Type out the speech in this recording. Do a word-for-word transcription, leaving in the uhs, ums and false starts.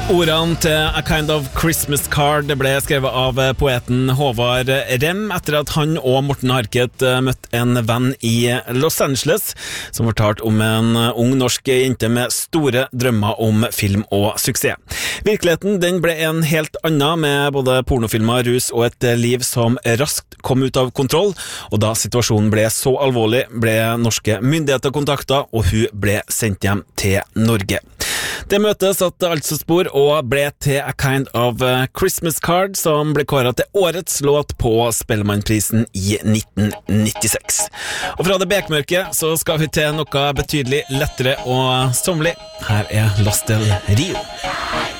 Ordene til A Kind of Christmas Card ble skrevet av poeten Håvard Rem etter at han og Morten Harket møtte en venn i Los Angeles som fortalte om en ung norsk jente med store drømmer om film og suksess. Virkeligheten den ble en helt annen, med både pornofilmer, rus og et liv som raskt kom ut av kontroll, og da situasjonen ble så alvorlig ble norske myndigheter kontaktet og hun ble sendt hjem til Norge. Det møtet satte altså spor og ble til A Kind of Christmas Card, som ble kåret til årets låt på Spellemannprisen i nitten nittiseks. Og fra det bekmørke så skal vi til noe betydelig lettere og sommerlig. Her er Las del Rio.